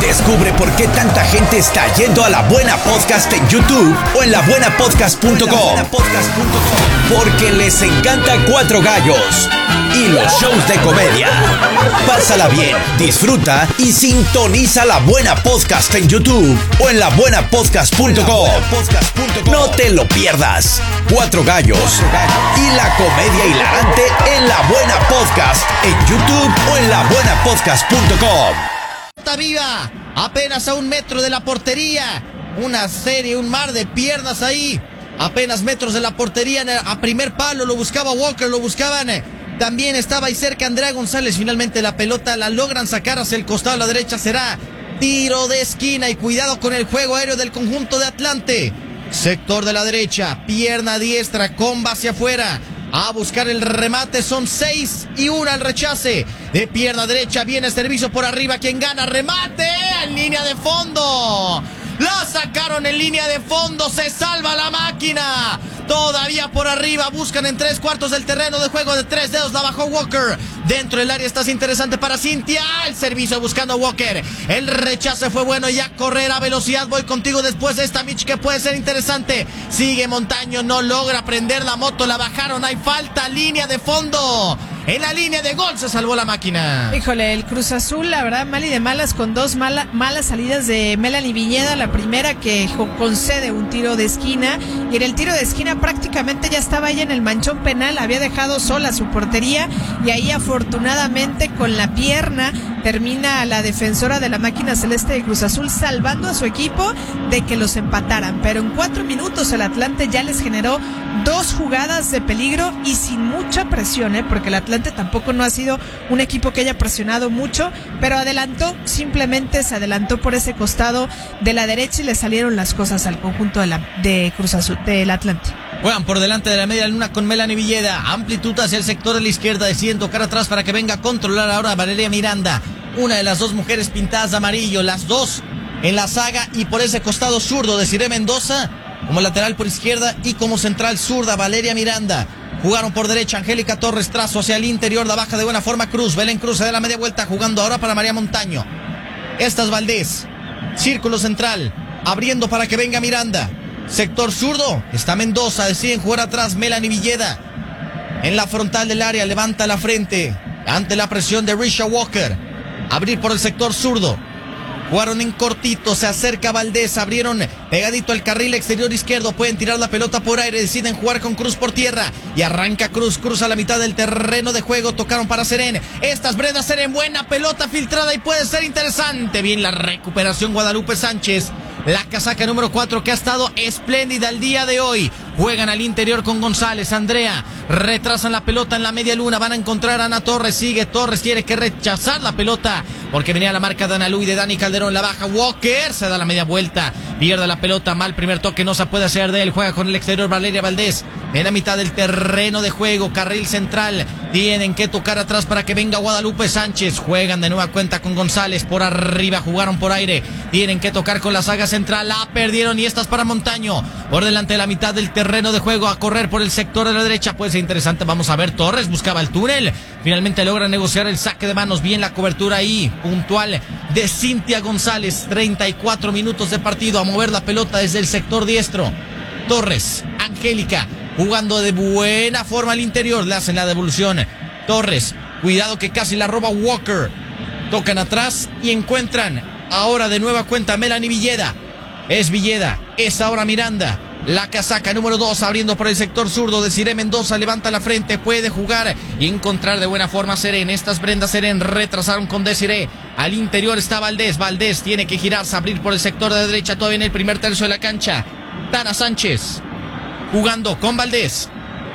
Descubre por qué tanta gente está yendo a La Buena Podcast en YouTube o en labuenapodcast.com. Porque les encanta Cuatro Gallos y los shows de comedia. Pásala bien, disfruta y sintoniza La Buena Podcast en YouTube o en labuenapodcast.com. No te lo pierdas. Cuatro Gallos y la comedia hilarante en La Buena Podcast en YouTube o en labuenapodcast.com. Está viva, apenas a 1 metro de la portería. Una serie, un mar de piernas ahí. Apenas metros de la portería, a primer palo lo buscaba Walker, lo buscaban. También estaba ahí cerca Andrea González. Finalmente la pelota la logran sacar hacia el costado de la derecha. Será tiro de esquina y cuidado con el juego aéreo del conjunto de Atlante. Sector de la derecha, pierna diestra, comba hacia afuera. A buscar el remate, son 6 y 1 al rechace. De pierna derecha viene servicio por arriba. Quien gana, remate en línea de fondo. La sacaron en línea de fondo, se salva la máquina. Todavía por arriba, buscan en 3/4 del terreno de juego de 3 dedos, la bajó Walker. Dentro del área está interesante para Cintia. El servicio buscando a Walker. El rechace fue bueno y a correr a velocidad. Voy contigo después de esta, Mitch, que puede ser interesante. Sigue Montaño, no logra prender la moto, la bajaron. Hay falta, línea de fondo. En la línea de gol se salvó la máquina. Híjole, el Cruz Azul, la verdad, mal y de malas, con dos malas salidas de Melanie Villeda. La primera que concede un tiro de esquina, y en el tiro de esquina prácticamente ya estaba ella en el manchón penal, había dejado sola su portería, y ahí afortunadamente con la pierna termina la defensora de la máquina celeste de Cruz Azul salvando a su equipo de que los empataran. Pero en 4 minutos el Atlante ya les generó 2 jugadas de peligro y sin mucha presión, porque el Atlante tampoco no ha sido un equipo que haya presionado mucho, pero simplemente se adelantó por ese costado de la derecha y le salieron las cosas al conjunto de Cruz Azul, del Atlante. Juegan por delante de la media luna con Melanie Villeda. Amplitud hacia el sector de la izquierda. Deciden tocar atrás para que venga a controlar ahora a Valeria Miranda. Una de las 2 mujeres pintadas de amarillo. Las 2 en la saga. Y por ese costado zurdo, Desiree Mendoza como lateral por izquierda y como central zurda Valeria Miranda. Jugaron por derecha Angélica Torres, trazo hacia el interior, la baja de buena forma Cruz. Belén Cruz se da la media vuelta, jugando ahora para María Montaño. Esta es Valdés. Círculo central, abriendo para que venga Miranda. Sector zurdo, está Mendoza, deciden jugar atrás Melanie Villeda. En la frontal del área, levanta la frente ante la presión de Risha Walker. Abrir por el sector zurdo. Jugaron en cortito, se acerca Valdés, abrieron pegadito al carril exterior izquierdo, pueden tirar la pelota por aire, deciden jugar con Cruz por tierra y arranca Cruz a la mitad del terreno de juego, tocaron para Serén. Esta es Brenda Serén, buena pelota filtrada y puede ser interesante. Bien la recuperación Guadalupe Sánchez. La casaca número 4 que ha estado espléndida el día de hoy. Juegan al interior con González, Andrea. Retrasan la pelota en la media luna. Van a encontrar a Ana Torres. Sigue Torres, quiere que rechazar la pelota porque venía la marca de Ana Lu y de Dani Calderón. La baja Walker, se da la media vuelta. Pierde la pelota, mal primer toque, no se puede hacer de él. Juega con el exterior Valeria Valdés. En la mitad del terreno de juego, carril central. Tienen que tocar atrás para que venga Guadalupe Sánchez. Juegan de nueva cuenta con González por arriba, jugaron por aire. Tienen que tocar con la saga central, la perdieron y esta es para Montaño. Por delante de la mitad del terreno de juego, a correr por el sector de la derecha. Puede ser interesante, vamos a ver. Torres buscaba el túnel. Finalmente logra negociar el saque de manos. Bien la cobertura ahí, puntual de Cintia González. 34 minutos de partido, a mover la pelota desde el sector diestro. Torres, Angélica, jugando de buena forma al interior, le hacen la devolución. Torres, cuidado que casi la roba Walker. Tocan atrás y encuentran ahora de nueva cuenta Melanie Villeda. Es Villeda, es ahora Miranda. La casaca número 2 abriendo por el sector zurdo. Desiree Mendoza levanta la frente, puede jugar y encontrar de buena forma a Serén. Estas Brenda Serén retrasaron con Desiree. Al interior está Valdés. Valdés tiene que girarse, abrir por el sector de derecha, todavía en el primer tercio de la cancha. Tana Sánchez jugando con Valdés.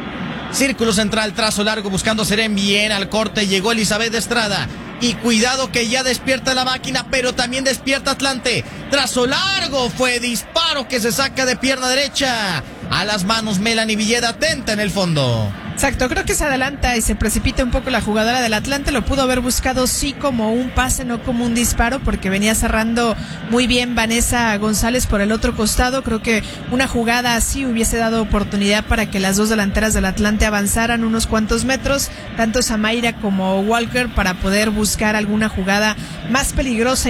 Círculo central, trazo largo buscando a Serén. Bien al corte, llegó Elizabeth Estrada. Y cuidado que ya despierta la máquina, pero también despierta Atlante. Trazo largo, fue disparo que se saca de pierna derecha. A las manos Melanie Villeda, atenta en el fondo. Exacto, creo que se adelanta y se precipita un poco la jugadora del Atlante. Lo pudo haber buscado sí como un pase, no como un disparo, porque venía cerrando muy bien Vanessa González por el otro costado. Creo que una jugada así hubiese dado oportunidad para que las 2 delanteras del Atlante avanzaran unos cuantos metros, tanto Samaira como Walker, para poder buscar alguna jugada más peligrosa